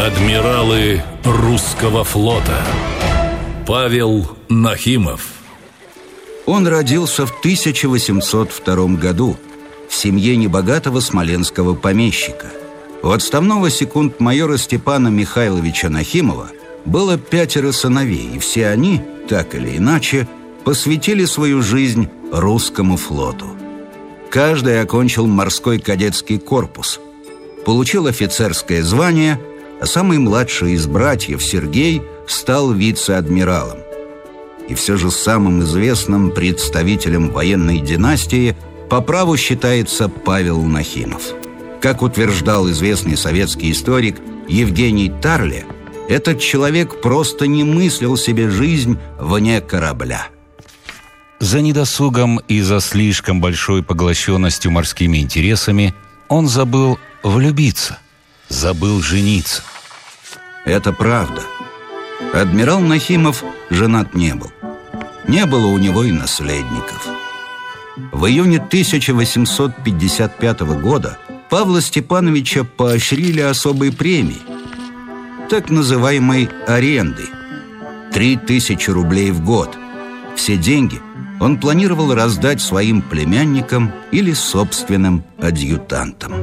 Адмиралы русского флота. Павел Нахимов. Он родился в 1802 году в семье небогатого смоленского помещика. У отставного секунд-майора Степана Михайловича Нахимова было 5 сыновей, и все они, так или иначе, посвятили свою жизнь русскому флоту. Каждый окончил морской кадетский корпус, получил офицерское звание, а самый младший из братьев, Сергей, стал вице-адмиралом. И все же самым известным представителем военной династии по праву считается Павел Нахимов. Как утверждал известный советский историк Евгений Тарле, этот человек просто не мыслил себе жизнь вне корабля. За недосугом и за слишком большой поглощенностью морскими интересами он забыл влюбиться, забыл жениться. Это правда. Адмирал Нахимов женат не был. Не было у него и наследников. В июне 1855 года Павла Степановича поощрили особой премией, так называемой арендой, 3000 рублей в год. Все деньги он планировал раздать своим племянникам или собственным адъютантам.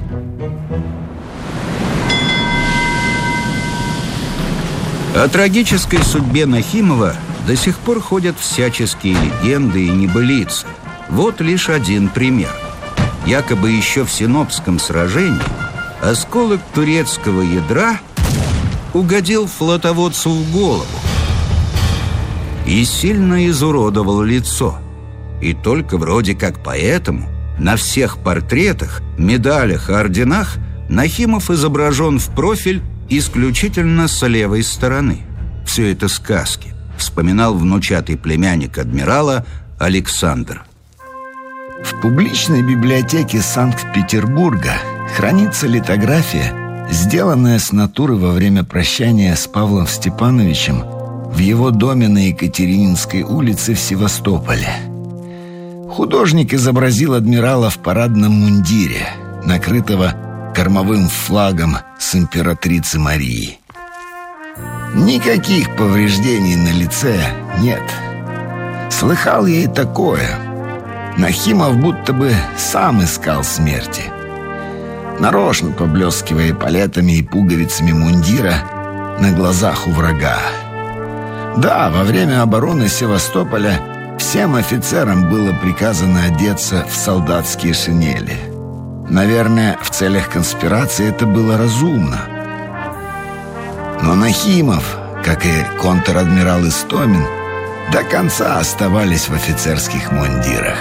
О трагической судьбе Нахимова до сих пор ходят всяческие легенды и небылицы. Вот лишь один пример. Якобы еще в Синопском сражении осколок турецкого ядра угодил флотоводцу в голову и сильно изуродовал лицо. И только вроде как поэтому на всех портретах, медалях и орденах Нахимов изображен в профиль исключительно с левой стороны. Все это сказки, вспоминал внучатый племянник адмирала Александр. В публичной библиотеке Санкт-Петербурга хранится литография, сделанная с натуры во время прощания с Павлом Степановичем в его доме на Екатерининской улице в Севастополе. Художник изобразил адмирала в парадном мундире, накрытого кормовым флагом с императрицы Марии. Никаких повреждений на лице нет. Слыхал я и такое. Нахимов будто бы сам искал смерти, нарочно поблескивая палетами и пуговицами мундира на глазах у врага. Да, во время обороны Севастополя всем офицерам было приказано одеться в солдатские шинели. Наверное, в целях конспирации это было разумно. Но Нахимов, как и контр-адмирал Истомин, до конца оставались в офицерских мундирах.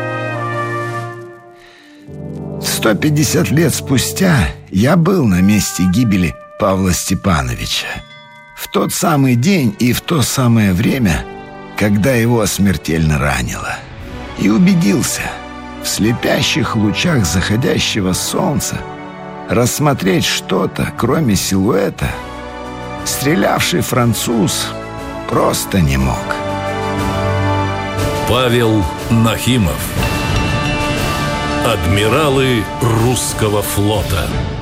150 лет спустя я был на месте гибели Павла Степановича. В тот самый день и в то самое время, когда его смертельно ранило. И убедился, в слепящих лучах заходящего солнца рассмотреть что-то, кроме силуэта, стрелявший француз просто не мог. Павел Нахимов. Адмиралы русского флота.